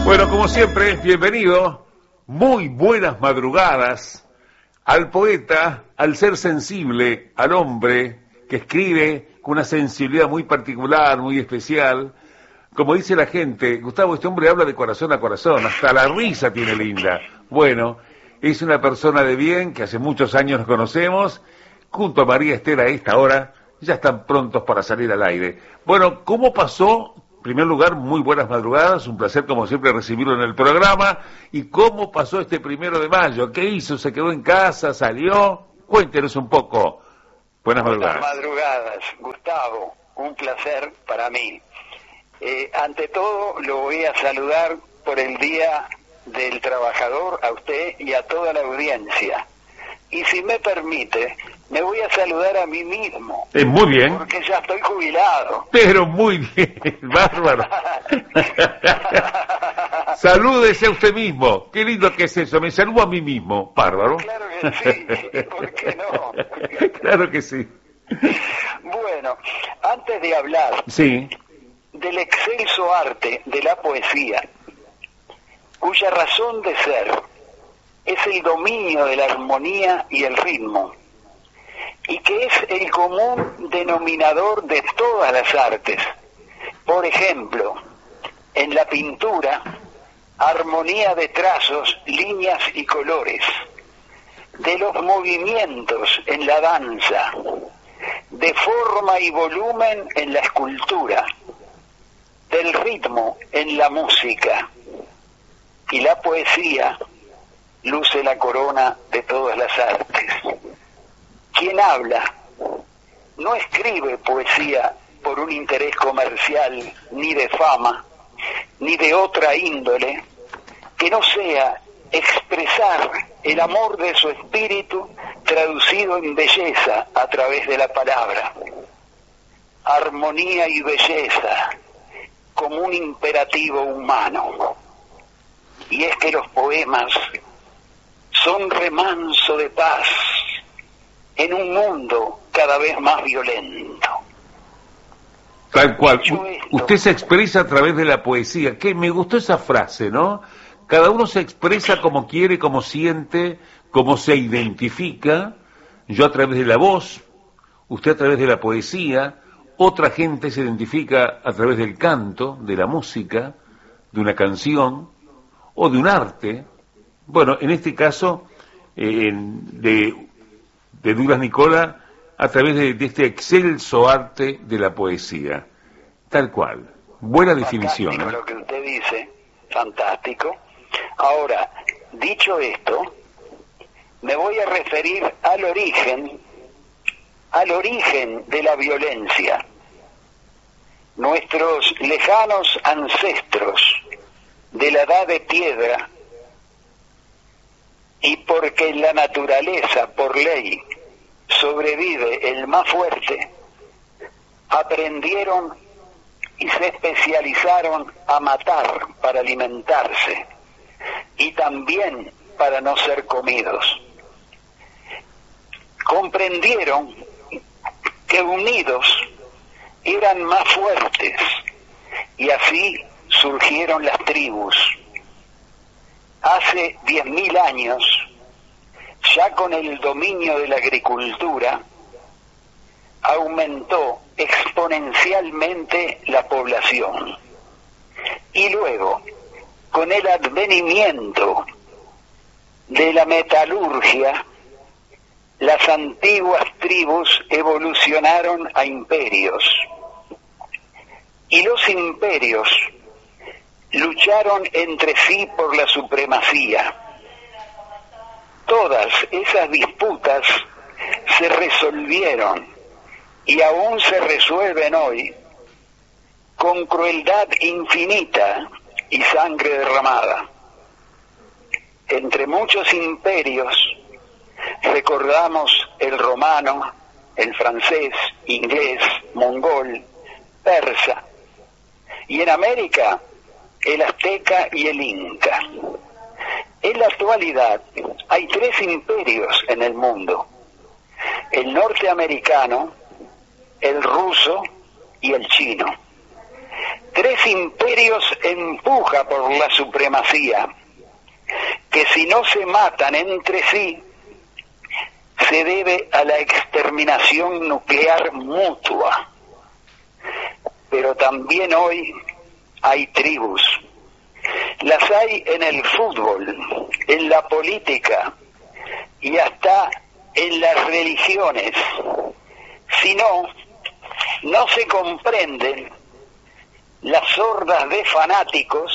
Bueno, como siempre, bienvenido, muy buenas madrugadas al poeta, al ser sensible, al hombre que escribe con una sensibilidad muy particular, muy especial. Como dice la gente, Gustavo, este hombre habla de corazón a corazón, hasta la risa tiene linda. Bueno, es una persona de bien que hace muchos años nos conocemos, junto a María Esther a esta hora, ya están prontos para salir al aire. Bueno, ¿cómo pasó? En primer lugar, muy buenas madrugadas, un placer como siempre recibirlo en el programa. ¿Y cómo pasó este 1 de mayo? ¿Qué hizo? ¿Se quedó en casa? ¿Salió? Cuéntenos un poco. Buenas madrugadas. Buenas madrugadas, Gustavo, un placer para mí. Ante todo, lo voy a saludar por el Día del Trabajador, a usted y a toda la audiencia. Y si me permite, me voy a saludar a mí mismo. Muy bien. Porque ya estoy jubilado. Pero muy bien, bárbaro. Salúdese a usted mismo. Qué lindo que es eso. Me saludo a mí mismo, bárbaro. Claro que sí, ¿por qué no? Claro que sí. Bueno, antes de hablar del excelso arte de la poesía, cuya razón de ser es el dominio de la armonía y el ritmo, y que es el común denominador de todas las artes. Por ejemplo, en la pintura, armonía de trazos, líneas y colores, de los movimientos en la danza, de forma y volumen en la escultura, del ritmo en la música, y la poesía luce la corona de todas las artes. Quien habla no escribe poesía por un interés comercial, ni de fama, ni de otra índole, que no sea expresar el amor de su espíritu traducido en belleza a través de la palabra. Armonía y belleza como un imperativo humano. Y es que los poemas son remanso de paz en un mundo cada vez más violento. Tal cual. Usted se expresa a través de la poesía. Que me gustó esa frase, ¿no? Cada uno se expresa como quiere, como siente, como se identifica. Yo a través de la voz, usted a través de la poesía, otra gente se identifica a través del canto, de la música, de una canción o de un arte. Bueno, en este caso, de Douglas Nicola, a través de este excelso arte de la poesía. Tal cual. Buena definición. Fantástico lo que usted dice, fantástico. Ahora, dicho esto, me voy a referir al origen de la violencia. Nuestros lejanos ancestros de la edad de piedra, y porque en la naturaleza, por ley, sobrevive el más fuerte, aprendieron y se especializaron a matar para alimentarse y también para no ser comidos. Comprendieron que unidos eran más fuertes y así surgieron las tribus. Hace 10.000 años, ya con el dominio de la agricultura, aumentó exponencialmente la población. Y luego, con el advenimiento de la metalurgia, las antiguas tribus evolucionaron a imperios. Y los imperios lucharon entre sí por la supremacía. Todas esas disputas se resolvieron y aún se resuelven hoy con crueldad infinita y sangre derramada. Entre muchos imperios recordamos el romano, el francés, inglés, mongol, persa, y en América el azteca y el inca. En la actualidad hay 3 imperios en el mundo: el norteamericano, el ruso y el chino. 3 imperios empuja por la supremacía, que si no se matan entre sí, se debe a la exterminación nuclear mutua. Pero también hoy hay tribus. Las hay en el fútbol, en la política y hasta en las religiones. Si no, no se comprenden las hordas de fanáticos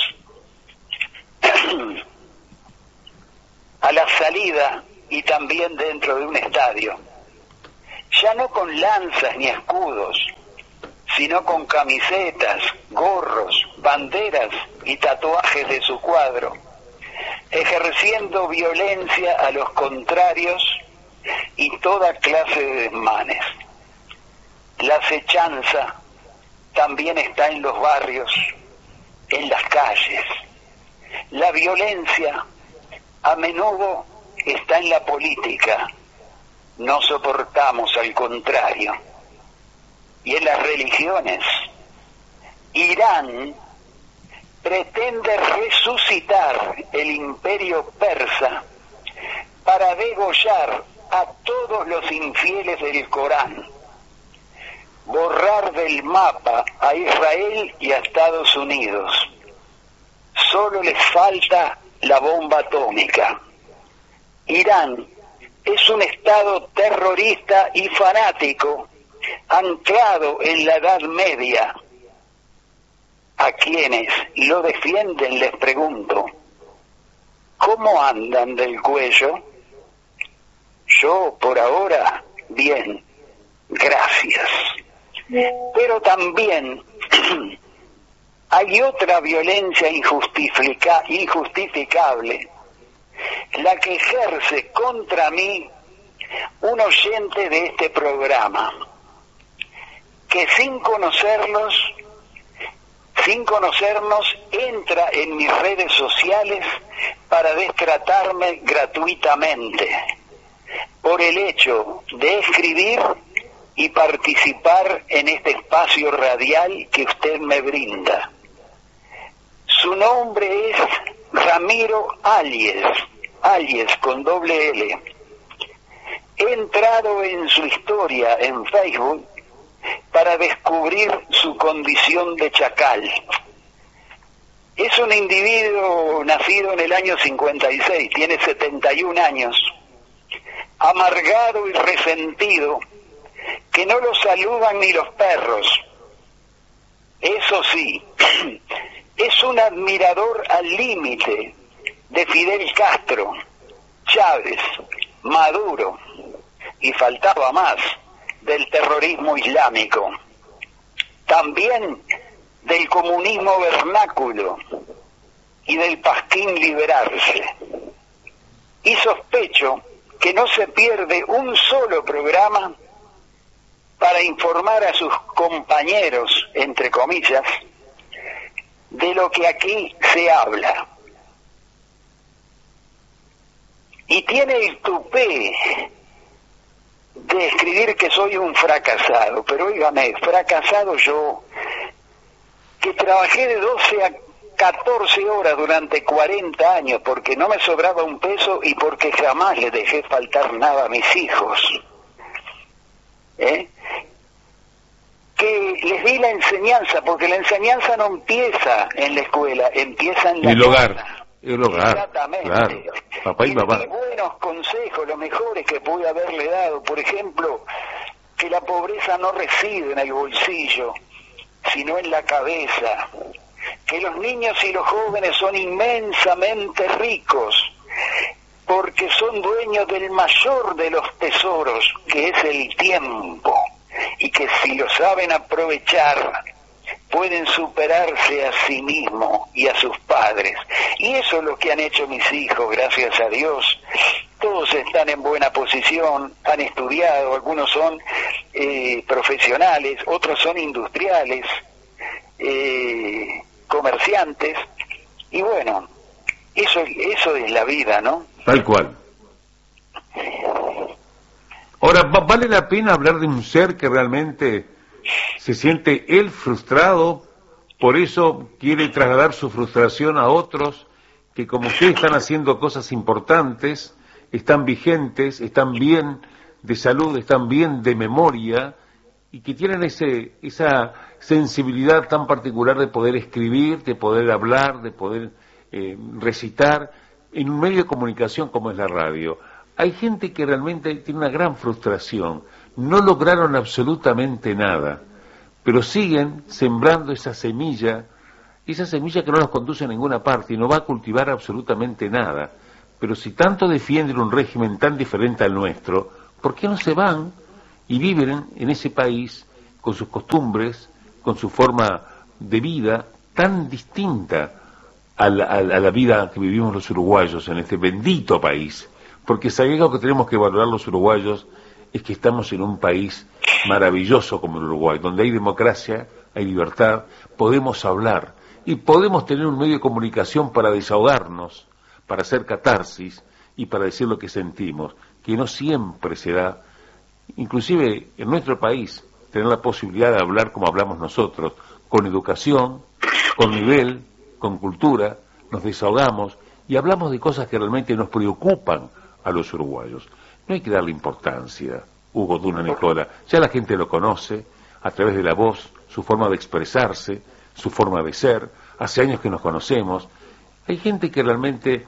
a la salida y también dentro de un estadio, ya no con lanzas ni escudos, sino con camisetas, gorros, banderas y tatuajes de su cuadro, ejerciendo violencia a los contrarios y toda clase de desmanes. La acechanza también está en los barrios, en las calles. La violencia a menudo está en la política. No soportamos al contrario. Y en las religiones. Irán pretende resucitar el imperio persa para degollar a todos los infieles del Corán, borrar del mapa a Israel y a Estados Unidos. Solo les falta la bomba atómica. Irán es un estado terrorista y fanático anclado en la Edad Media. A quienes lo defienden les pregunto, ¿cómo andan del cuello? Yo por ahora bien, gracias. Pero también hay otra violencia injustificable, la que ejerce contra mí un oyente de este programa, que sin conocernos entra en mis redes sociales para destratarme gratuitamente por el hecho de escribir y participar en este espacio radial que usted me brinda. Su nombre es Ramiro Alies con doble L. He entrado en su historia en Facebook para descubrir su condición de chacal. Es un individuo nacido en el año 56, tiene 71 años, amargado y resentido, que no lo saludan ni los perros. Eso sí, es un admirador al límite de Fidel Castro, Chávez, Maduro, y faltaba más, del terrorismo islámico, también del comunismo vernáculo y del pasquín liberarse. Y sospecho que no se pierde un solo programa para informar a sus compañeros, entre comillas, de lo que aquí se habla. Y tiene el tupé de escribir que soy un fracasado, pero óigame, fracasado yo, que trabajé de 12 a 14 horas durante 40 años porque no me sobraba un peso y porque jamás le dejé faltar nada a mis hijos. Que les di la enseñanza, porque la enseñanza no empieza en la escuela, empieza en la hogar. El hogar, exactamente. Claro, papá y mamá. Buenos consejos, los mejores que pude haberle dado, por ejemplo, que la pobreza no reside en el bolsillo, sino en la cabeza, que los niños y los jóvenes son inmensamente ricos, porque son dueños del mayor de los tesoros, que es el tiempo, y que si lo saben aprovechar, pueden superarse a sí mismos y a sus padres. Y eso es lo que han hecho mis hijos, gracias a Dios. Todos están en buena posición, han estudiado, algunos son profesionales, otros son industriales, comerciantes, y bueno, eso es la vida, ¿no? Tal cual. Ahora, ¿vale la pena hablar de un ser que realmente se siente él frustrado Por eso quiere trasladar su frustración a otros que, como ustedes, están haciendo cosas importantes, están vigentes, están bien de salud, están bien de memoria, y que tienen esa sensibilidad tan particular de poder escribir, de poder hablar, de poder recitar en un medio de comunicación como es la radio. Hay gente que realmente tiene una gran frustración, no lograron absolutamente nada, pero siguen sembrando esa semilla que no los conduce a ninguna parte y no va a cultivar absolutamente nada. Pero si tanto defienden un régimen tan diferente al nuestro, ¿por qué no se van y viven en ese país con sus costumbres, con su forma de vida tan distinta a la vida que vivimos los uruguayos en este bendito país? Porque si hay algo que tenemos que valorar los uruguayos es que estamos en un país maravilloso como el Uruguay, donde hay democracia, hay libertad, podemos hablar y podemos tener un medio de comunicación para desahogarnos, para hacer catarsis y para decir lo que sentimos, que no siempre se da. Inclusive en nuestro país, tener la posibilidad de hablar como hablamos nosotros, con educación, con nivel, con cultura, nos desahogamos y hablamos de cosas que realmente nos preocupan a los uruguayos. No hay que darle importancia, Hugo Duna Nicola, ya la gente lo conoce, a través de la voz, su forma de expresarse, su forma de ser, hace años que nos conocemos. Hay gente que realmente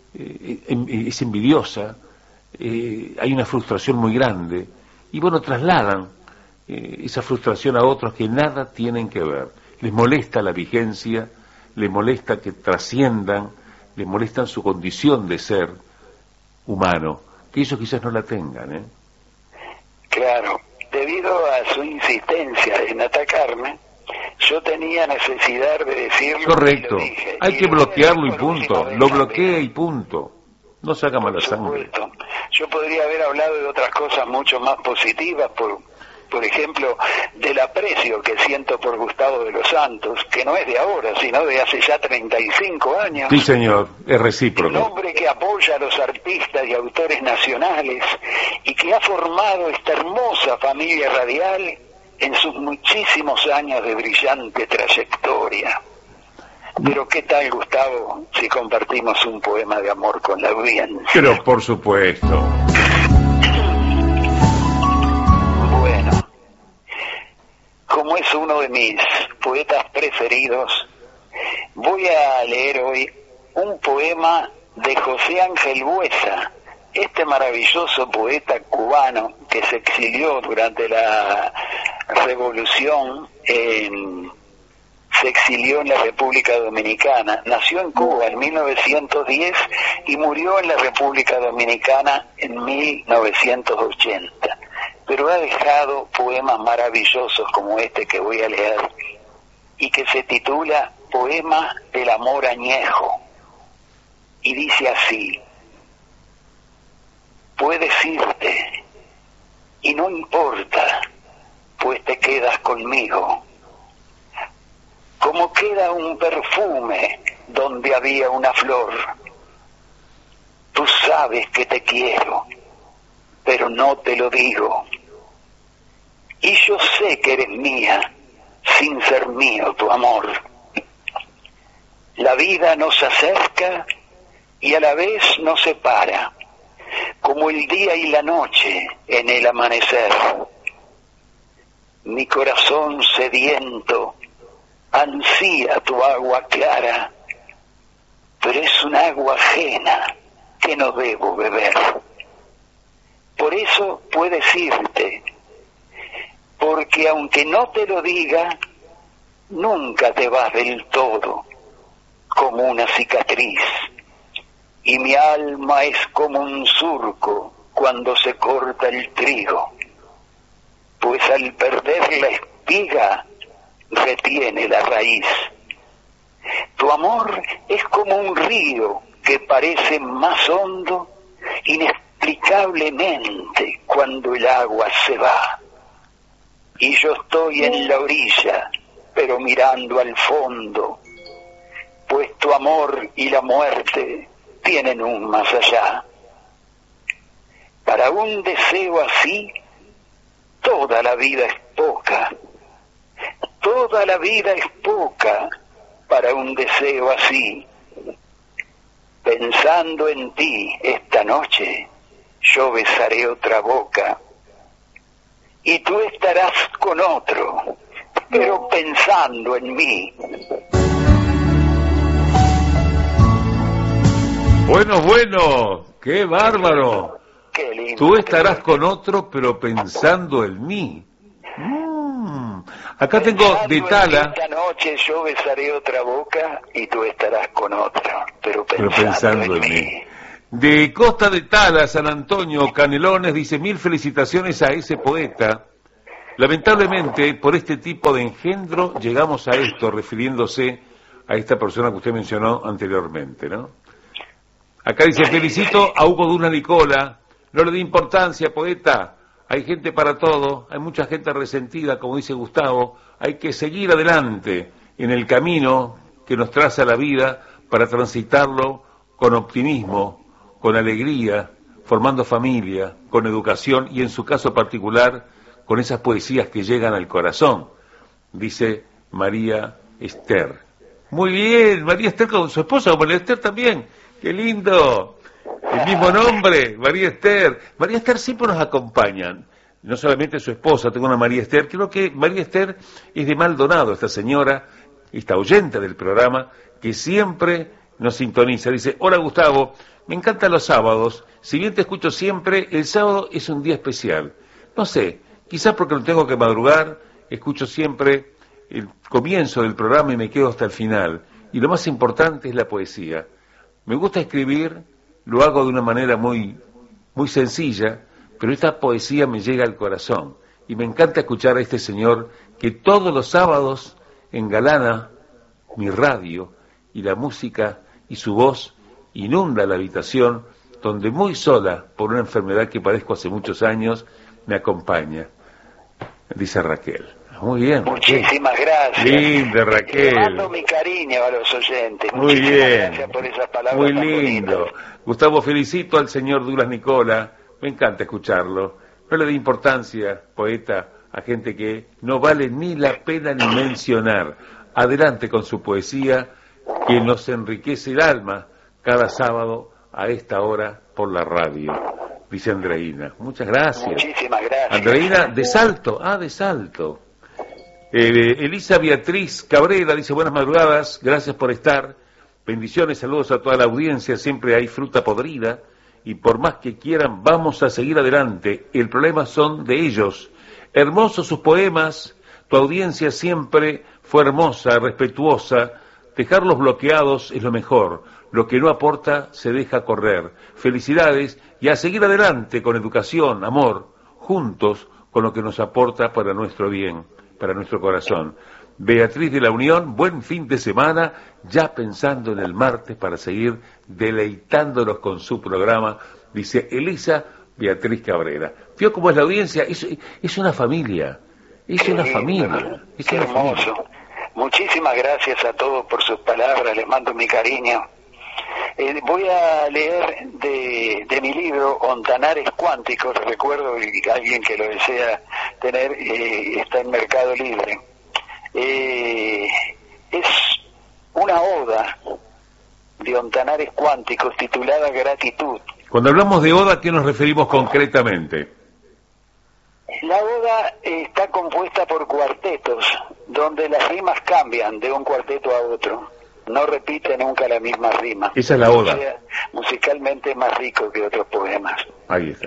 es envidiosa, hay una frustración muy grande, y bueno, trasladan esa frustración a otros que nada tienen que ver. Les molesta la vigencia, les molesta que trasciendan, les molesta su condición de ser humano, que ellos quizás no la tengan, Claro, debido a su insistencia en atacarme, yo tenía necesidad de decirlo. Correcto, y lo dije. Hay que bloquearlo y punto, lo bloquea y punto, no se haga mala sangre. Yo podría haber hablado de otras cosas mucho más positivas, por ejemplo, del aprecio que siento por Gustavo de los Santos, que no es de ahora, sino de hace ya 35 años. Sí, señor, es recíproco. Un hombre que apoya a los artistas y autores nacionales y que ha formado esta hermosa familia radial en sus muchísimos años de brillante trayectoria. Pero ¿qué tal, Gustavo, si compartimos un poema de amor con la audiencia? Pero por supuesto. Bueno, como es uno de mis poetas preferidos, voy a leer hoy un poema de José Ángel Buesa, este maravilloso poeta cubano que se exilió durante la Revolución se exilió en la República Dominicana, nació en Cuba en 1910 y murió en la República Dominicana en 1980, pero ha dejado poemas maravillosos como este que voy a leer y que se titula Poema del amor añejo, y dice así: puedes irte y no importa, pues te quedas conmigo, como queda un perfume donde había una flor. Tú sabes que te quiero, pero no te lo digo. Y yo sé que eres mía, sin ser mío tu amor. La vida nos acerca y a la vez nos separa, como el día y la noche en el amanecer. Mi corazón sediento ansía tu agua clara, pero es un agua ajena que no debo beber. Por eso puedes irte, porque aunque no te lo diga, nunca te vas del todo, como una cicatriz, y mi alma es como un surco cuando se corta el trigo, pues al perder la espiga retiene la raíz. Tu amor es como un río que parece más hondo inexplicablemente cuando el agua se va. Y yo estoy en la orilla, pero mirando al fondo, pues tu amor y la muerte tienen un más allá. Para un deseo así, toda la vida es poca. Todo toda la vida es poca para un deseo así. Pensando en ti esta noche, yo besaré otra boca, y tú estarás con otro, pero pensando en mí. Bueno, qué bárbaro. Qué lindo. Tú estarás con otro, pero pensando en mí. Acá tengo de Tala. Esta noche yo besaré otra boca y tú estarás con otra, pero pensando en mí. De Costa de Tala, San Antonio, Canelones, dice: 1000 felicitaciones a ese poeta. Lamentablemente, por este tipo de engendro, llegamos a esto, refiriéndose a esta persona que usted mencionó anteriormente, ¿no? Acá dice: felicito a Hugo Duna Nicola, no le dé importancia, poeta, hay gente para todo, hay mucha gente resentida, como dice Gustavo, hay que seguir adelante en el camino que nos traza la vida para transitarlo con optimismo, con alegría, formando familia, con educación y en su caso particular, con esas poesías que llegan al corazón, dice María Esther. Muy bien, María Esther con su esposa, María Esther también, qué lindo. El mismo nombre, María Esther. María Esther siempre nos acompañan, no solamente su esposa, tengo una María Esther, creo que María Esther es de Maldonado, esta señora, esta oyente del programa, que siempre nos sintoniza. Dice: hola Gustavo, me encantan los sábados, si bien te escucho siempre, el sábado es un día especial. No sé, quizás porque no tengo que madrugar, escucho siempre el comienzo del programa y me quedo hasta el final. Y lo más importante es la poesía. Me gusta escribir, lo hago de una manera muy sencilla, pero esta poesía me llega al corazón. Y me encanta escuchar a este señor que todos los sábados engalana mi radio y la música y su voz inunda la habitación donde muy sola, por una enfermedad que padezco hace muchos años, me acompaña, dice Raquel. Muy bien. Muchísimas gracias. Linda, Raquel. Le mando mi cariño a los oyentes. Muy bien. Gracias por esas palabras. Muy lindo. Gustavo, felicito al señor Douglas Nicola. Me encanta escucharlo. No le dé importancia, poeta, a gente que no vale ni la pena ni mencionar. Adelante con su poesía, que nos enriquece el alma cada sábado a esta hora por la radio, dice Andreina. Muchas gracias. Muchísimas gracias. Andreina, de Salto. De Salto. Elisa Beatriz Cabrera dice: buenas madrugadas, gracias por estar. Bendiciones, saludos a toda la audiencia. Siempre hay fruta podrida y por más que quieran, vamos a seguir adelante. El problema son de ellos. Hermosos sus poemas, tu audiencia siempre fue hermosa, respetuosa. Dejarlos bloqueados es lo mejor. Lo que no aporta se deja correr. Felicidades y a seguir adelante con educación, amor, juntos con lo que nos aporta para nuestro bien, para nuestro corazón. Beatriz de la Unión, buen fin de semana, ya pensando en el martes para seguir deleitándonos con su programa, dice Elisa Beatriz Cabrera. ¿Vio cómo es la audiencia? Es una familia, es una familia. Qué hermoso. Muchísimas gracias a todos por sus palabras, les mando mi cariño. Voy a leer de mi libro Ontanares Cuánticos. Recuerdo que alguien que lo desea tener está en Mercado Libre. Es una oda de Ontanares Cuánticos titulada Gratitud. Cuando hablamos de oda, ¿a qué nos referimos concretamente? La oda está compuesta por cuartetos, donde las rimas cambian de un cuarteto a otro. No repite nunca la misma rima. Esa es la oda. O sea, musicalmente es más rico que otros poemas. Ahí está.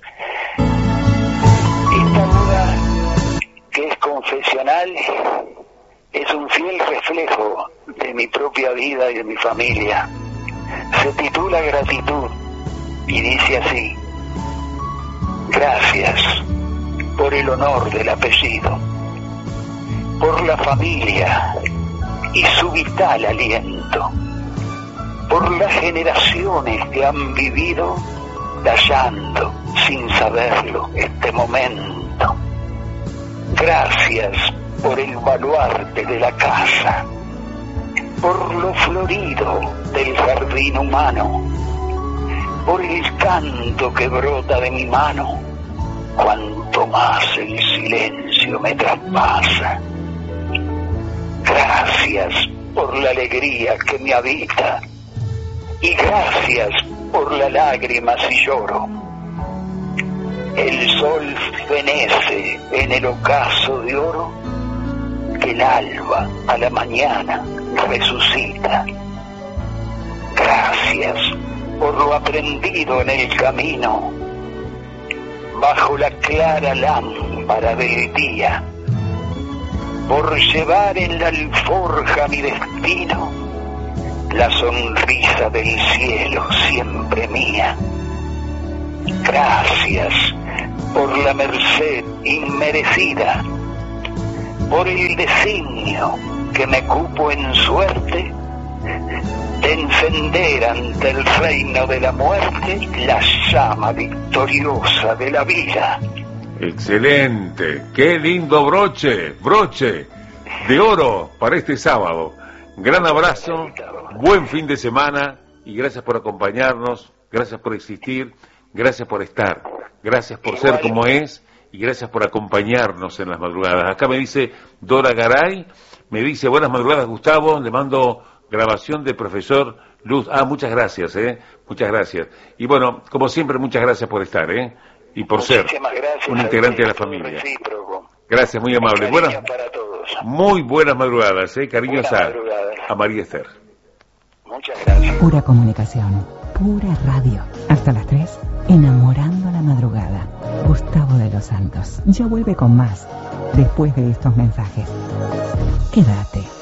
Esta oda, que es confesional, es un fiel reflejo de mi propia vida y de mi familia. Se titula Gratitud y dice así: gracias por el honor del apellido, por la familia y su vital aliento, por las generaciones que han vivido tallando sin saberlo este momento. Gracias por el baluarte de la casa, por lo florido del jardín humano, por el canto que brota de mi mano, cuanto más el silencio me traspasa. Gracias por la alegría que me habita y gracias por las lágrimas y lloro. El sol fenece en el ocaso de oro que el alba a la mañana resucita. Gracias por lo aprendido en el camino, bajo la clara lámpara del día, por llevar en la alforja mi destino, la sonrisa del cielo siempre mía. Gracias por la merced inmerecida, por el designio que me cupo en suerte de encender ante el reino de la muerte la llama victoriosa de la vida. Excelente, qué lindo broche de oro para este sábado. Gran abrazo, buen fin de semana y gracias por acompañarnos, gracias por existir, gracias por estar, gracias por ser como es y gracias por acompañarnos en las madrugadas. Acá me dice Dora Garay, me dice buenas madrugadas Gustavo, le mando grabación de profesor Luz. Muchas gracias, muchas gracias. Y bueno, como siempre, muchas gracias por estar, y por ser un integrante de la familia. Gracias, muy amable. Muy buenas madrugadas, cariños a María Esther. Muchas gracias. Pura comunicación, pura radio. Hasta las 3, enamorando la madrugada. Gustavo de los Santos. Ya vuelve con más, después de estos mensajes. Quédate.